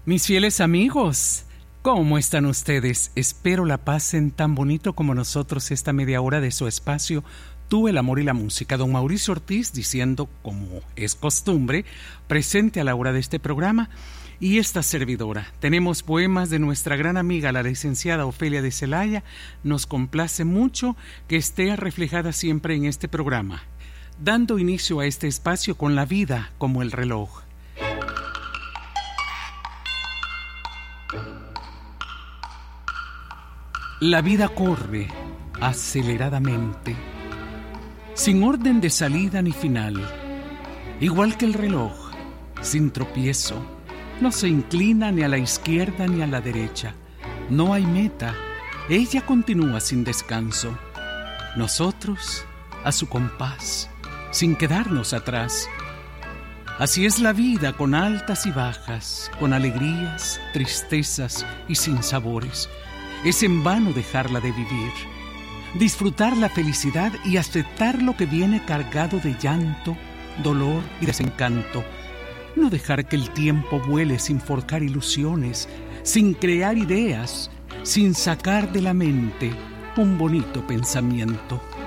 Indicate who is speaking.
Speaker 1: Mis fieles amigos, ¿cómo están ustedes? Espero la pasen tan bonito como nosotros esta media hora de su espacio Tú, el amor y la música. Don Mauricio Ortiz diciendo, como es costumbre, presente a la hora de este programa. Y esta servidora, tenemos poemas de nuestra gran amiga, la licenciada Ofelia de Celaya. Nos complace mucho que esté reflejada siempre en este programa, dando inicio a este espacio con la vida como el reloj. La vida corre aceleradamente, sin orden de salida ni final, igual que el reloj, sin tropiezo. No se inclina ni a la izquierda ni a la derecha. No hay meta. Ella continúa sin descanso. Nosotros, a su compás, sin quedarnos atrás. Así es la vida, con altas y bajas, con alegrías, tristezas y sinsabores. Es en vano dejarla de vivir. Disfrutar la felicidad y aceptar lo que viene cargado de llanto, dolor y desencanto. No dejar que el tiempo vuele sin forjar ilusiones, sin crear ideas, sin sacar de la mente un bonito pensamiento.